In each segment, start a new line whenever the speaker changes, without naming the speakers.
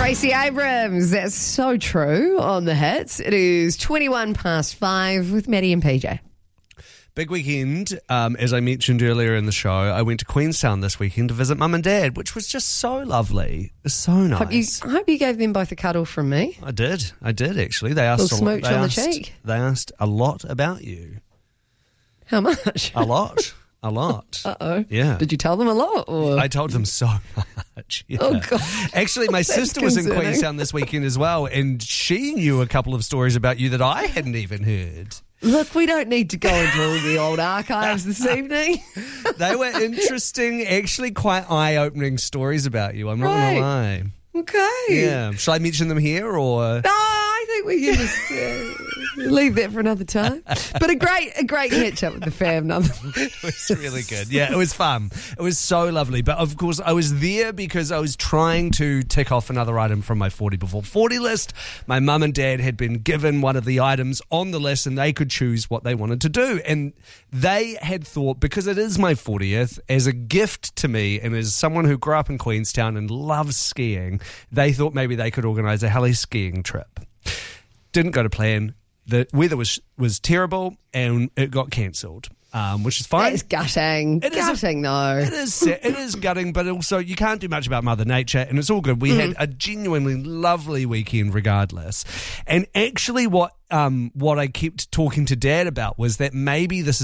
Gracie Abrams, that's so true on the hits. It is 21 past 5 with Maddie and PJ.
Big weekend, as I mentioned earlier in the show. I went to Queenstown this weekend to visit Mum and Dad, which was just so lovely. It was so nice.
I hope you gave them both a cuddle from me.
I did actually. They asked
a little smooch on the cheek.
They asked a lot about you.
How much?
A lot. A lot.
Uh-oh.
Yeah.
Did you tell them a lot? Or?
I told them so much. Yeah.
Oh, God.
Actually, my sister was in Queenstown this weekend as well, and she knew a couple of stories about you that I hadn't even heard.
Look, we don't need to go into all the old archives this evening.
They were interesting, actually quite eye-opening stories about you, I'm not going to lie.
Okay.
Yeah. Shall I mention them here or?
No, I think we can just leave that for another time. But a great catch up with the fam nonetheless.
It was really good. Yeah, it was fun. It was so lovely. But of course, I was there because I was trying to tick off another item from my 40 before 40 list. My mum and dad had been given one of the items on the list and they could choose what they wanted to do. And they had thought, because it is my 40th, as a gift to me and as someone who grew up in Queenstown and loves skiing, they thought maybe they could organise a heli skiing trip. Didn't go to plan. The weather was terrible and it got cancelled, which is fine.
It's gutting. Though.
It is gutting, but also you can't do much about Mother Nature and it's all good. We had a genuinely lovely weekend regardless. And actually what I kept talking to Dad about was that maybe it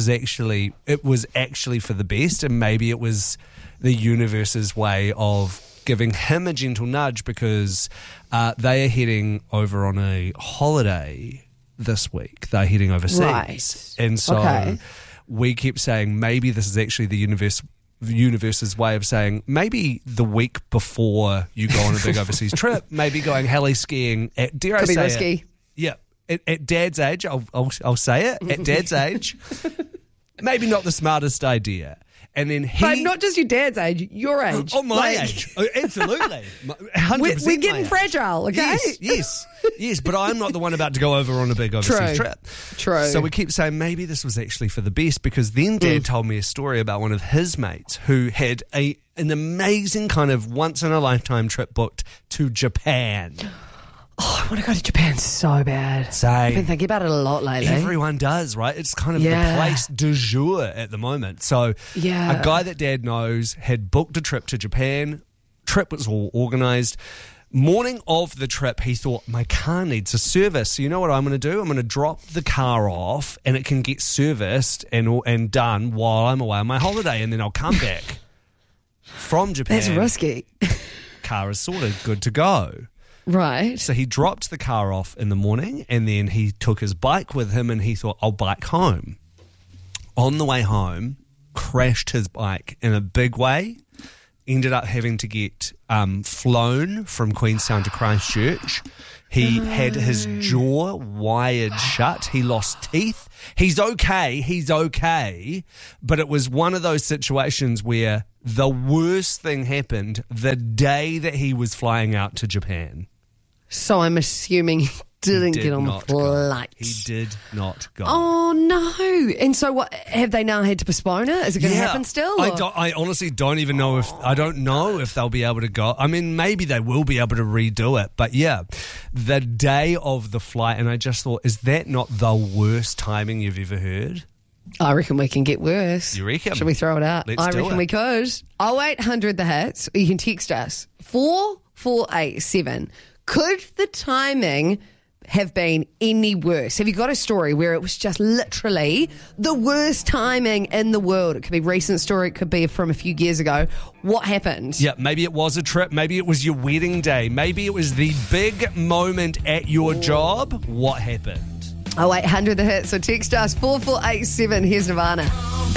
was actually for the best and maybe it was the universe's way of giving him a gentle nudge because they are heading over on a holiday this week. They're heading overseas.
Right.
And so we kept saying maybe this is actually the universe's way of saying maybe the week before you go on a big overseas trip, maybe going heli skiing at, dare I say
risky.
it? Yeah. At Dad's age, I'll say it, at Dad's age, maybe not the smartest idea. And then
but not just your dad's age, your age.
Oh, my age. Oh, absolutely. 100%
we're getting fragile, okay?
Yes. But I'm not the one about to go over on a big overseas trip.
True.
So we keep saying maybe this was actually for the best because then Dad told me a story about one of his mates who had an amazing kind of once-in-a-lifetime trip booked to Japan.
Oh, I want to go to Japan so bad.
Same.
I've been thinking about it a lot lately.
Everyone does, right? It's kind of the place du jour at the moment. So a guy that Dad knows had booked a trip to Japan. Trip was all organised. Morning of the trip, he thought, my car needs a service. So you know what I'm going to do? I'm going to drop the car off and it can get serviced and done while I'm away on my holiday and then I'll come back from Japan.
That's risky.
Car is sort of good to go.
Right.
So he dropped the car off in the morning and then he took his bike with him and he thought, I'll bike home. On the way home, crashed his bike in a big way, ended up having to get flown from Queenstown to Christchurch. He had his jaw wired shut. He lost teeth. He's okay, but it was one of those situations where the worst thing happened the day that he was flying out to Japan.
So I'm assuming he didn't get on the flight.
He did not go.
Oh, no. And so what, have they now had to postpone it? Is it going to happen still?
I honestly don't even know I don't know if they'll be able to go. I mean, maybe they will be able to redo it. But yeah, the day of the flight, and I just thought, is that not the worst timing you've ever heard?
I reckon we can get worse.
You reckon?
Should we throw it out?
Let's
I
do
reckon
it.
we could. 0800 the hits. You can text us 4487. Could the timing have been any worse? Have you got a story where it was just literally the worst timing in the world? It could be a recent story. It could be from a few years ago. What happened?
Yeah, maybe it was a trip. Maybe it was your wedding day. Maybe it was the big moment at your job. What happened?
0800 the hits. So text us 4487. Here's Nirvana.